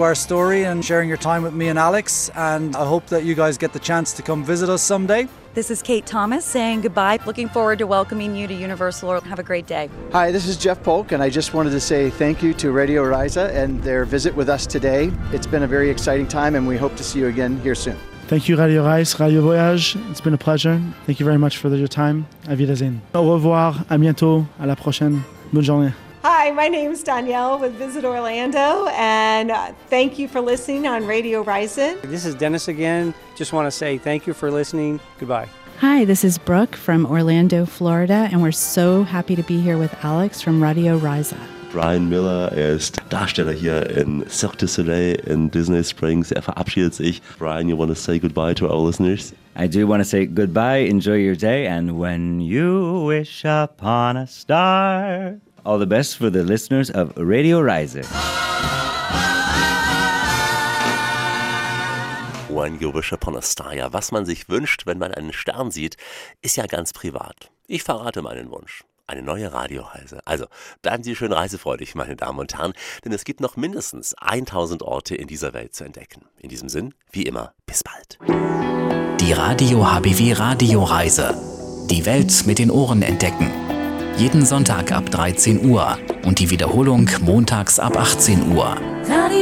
our story and sharing your time with me and Alex. And I hope that you guys get the chance to come visit us someday. This is Kate Thomas saying goodbye. Looking forward to welcoming you to Universal. Have a great day. Hi, this is Jeff Polk, and I just wanted to say thank you to Radio Risa and their visit with us today. It's been a very exciting time, and we hope to see you again here soon. Thank you, Radio Reis, Radio Voyage. It's been a pleasure. Thank you very much for your time. Auf Wiedersehen. Au revoir. À bientôt. À la prochaine. Bonne journée. Hi, my name is Danielle with Visit Orlando, and thank you for listening on Radio Risa. This is Dennis again. Just want to say thank you for listening. Goodbye. Hi, this is Brooke from Orlando, Florida, and we're so happy to be here with Alex from Radio Risa. Brian Miller, er ist Darsteller hier in Cirque du Soleil in Disney Springs. Er verabschiedet sich. Brian, you want to say goodbye to our listeners? I do want to say goodbye, enjoy your day, and when you wish upon a star, all the best for the listeners of Radio Risa. When you wish upon a star. Ja, was man sich wünscht, wenn man einen Stern sieht, ist ja ganz privat. Ich verrate meinen Wunsch. Eine neue Radioreise. Also bleiben Sie schön reisefreudig, meine Damen und Herren, denn es gibt noch mindestens 1000 Orte in dieser Welt zu entdecken. In diesem Sinn, wie immer, bis bald. Die Radio HBW Radioreise. Die Welt mit den Ohren entdecken. Jeden Sonntag ab 13 Uhr und die Wiederholung montags ab 18 Uhr.